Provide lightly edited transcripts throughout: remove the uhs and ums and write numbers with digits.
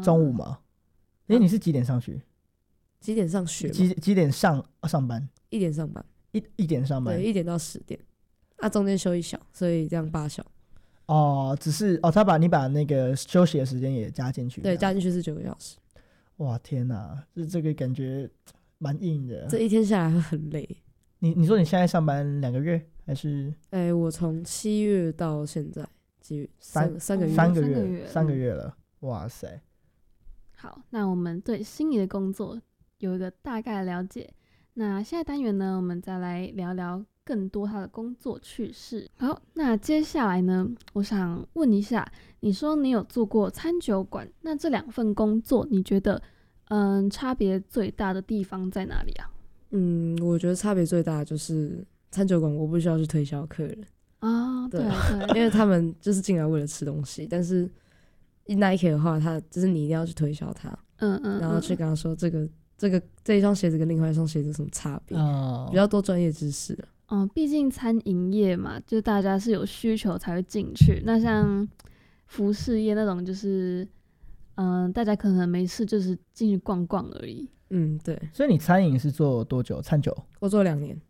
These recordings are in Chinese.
中午吗？你是几点上学？ 几点上学？ 几点上班 ？1点上班。 一点上班？ 对，1点到10点。中间休1小，所以这样8小。 只是你把那个休息的时间也加进去。 对，加进去是9个小时。 哇，天哪，这个感觉蛮硬的。 这一天下来会很累。 你说你现在上班2个月还是？ 我从7月到现在几月？3个月。 3个月了。哇塞。 好，那我们对心仪的工作有一个大概的了解。那下一单元呢，我们再来聊聊更多他的工作趣事。好，那接下来呢，我想问一下，你说你有做过餐酒馆，那这2份工作你觉得差别最大的地方在哪里啊？ 我觉得差别最大的就是餐酒馆我不需要去推销客人对， 因为他们就是进来为了吃东西，但是 Nike 的话，他就是你一定要去推销它，然后去跟他说这一双鞋子跟另外一双鞋子有什么差别，比较多专业知识。 毕竟餐饮业嘛，就大家是有需求才会进去。那像服饰业那种，就是大家可能没事就是进去逛逛而已。 对。 所以你餐饮是做多久？餐酒？ 我做2年。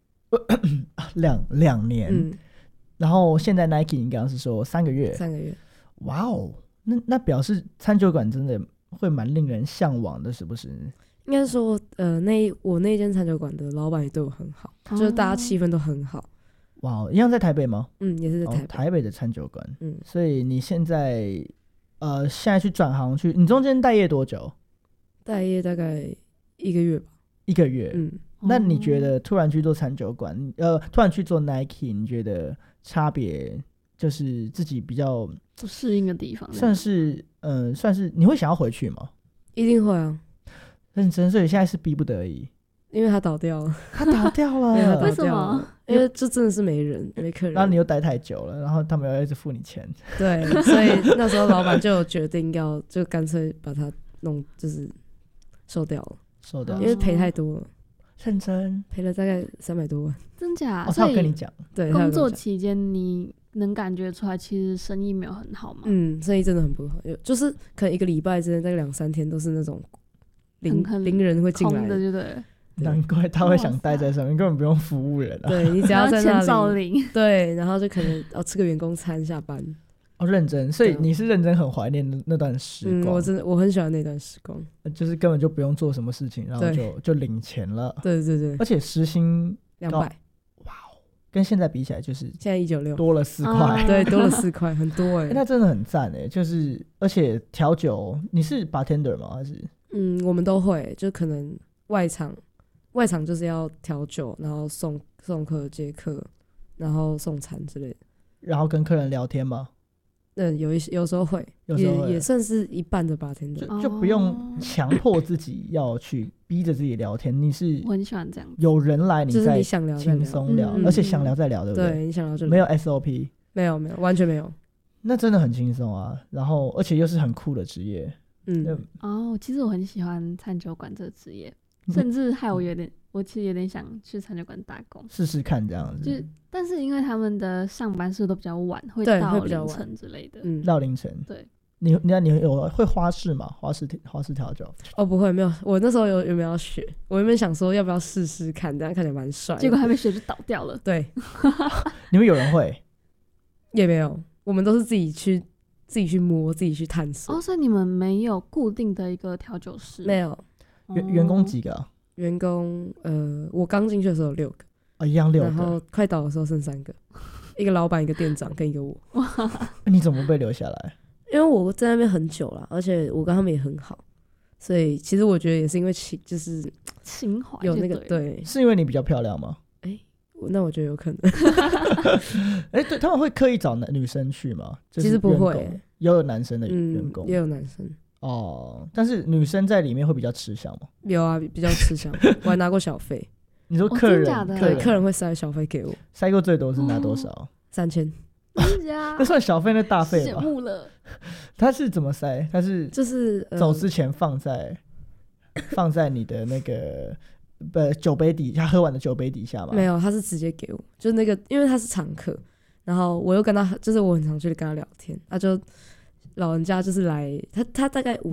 2年。然后现在 Nike 你刚刚是说3个月。 3个月。 哇哦，那表示餐酒馆真的会蛮令人向往的，是不是？ 应该说我那间餐酒馆的老板也对我很好，就是大家气氛都很好。 哇，一样在台北吗？ 也是在台北。 台北的餐酒馆。所以你现在去转行去，你中间待业多久？ 待业大概1个月吧。 1个月。那你觉得突然去做餐酒馆，突然去做 Nike， 你觉得差别就是自己比较不适应的地方？ 算是你会想要回去吗？ 一定会啊。 认真，所以现在是逼不得已。 因为他倒掉了。 他倒掉了？ 为什么？ 因为这真的是没人没客人， 然后你又待太久了，然后他们要一直付你钱。 对，所以那时候老板就有决定就干脆把它弄就是收掉了，因为赔太多了。 认真赔了大概300多万。 真假？ 他有跟你讲？ 对， 工作期间你能感觉出来其实生意没有很好吗？ 生意真的很不好，就是可能1个礼拜之内大概2-3天都是那种零人会进来的，就对。 难怪他会想待在上面，根本不用服务人啊。 对，你只要在那里， 对，然后就可能吃个员工餐下班。 认真，所以你是认真很怀念那段时光。 我很喜欢那段时光， 就是根本就不用做什么事情，然后就领钱了。 对， 而且时薪 200。 哇哦，跟现在比起来就是现在196， 多了4块。 对，多了4块，很多那真的很赞就是而且调酒，你是 bartender 吗？还是？ 我们都会，就可能外场就是要调酒，然后送客接客，然后送餐之类的。 然后跟客人聊天吗？ 有时候会，也算是一半的bartender， 就不用强迫自己要去逼着自己聊天。你是我很喜欢这样， 有人来你再轻松聊，而且想聊再聊，对不对？ 对，你想聊就聊， 没有 SOP， 没有，完全没有。 那真的很轻松啊，然后而且又是很酷的职业。 其实我很喜欢餐酒馆这个职业，甚至害我其实有点想去餐酒馆打工试试看这样子。 但是因为他们的上班时都比较晚，会到凌晨之类的。 到凌晨。 对。 你有会花式吗？花式调酒？ 不会，没有。我那时候有没有要学？我原本想说要不要试试看，这样看起来蛮帅。 结果还没学就倒掉了。 对。 你们有人会？ 也没有，我们都是自己去摸，自己去探索。 所以你们没有固定的一个调酒师？ 没有。 员工几个？ 员工我刚进去的时候有6个。 一样6个。 然后快倒的时候剩3个，一个老板，一个店长跟一个我。 你怎么被留下来？ 因为我在那边很久了，而且我跟他们也很好，所以其实我觉得也是因为就是情怀有那个对。 是因为你比较漂亮吗？ 那我觉得有可能。 对，他们会刻意找女生去吗？ 其实不会， 也有男生的员工， 也有男生。 但是女生在里面会比较吃香吗？ 有啊，比较吃香。我还拿过小费。 你说客人？ 对，客人会塞小费给我。 塞过最多是拿多少 ？3000。 那算小费，那大费吧？ 羡慕了。 他是怎么塞？他是就是走之前放在你的那个酒杯底下，喝完的酒杯底下吗？ 没有，他是直接给我，就那个，因为他是常客，然后我又跟他，就是我很常去跟他聊天，他就老人家就是来，他大概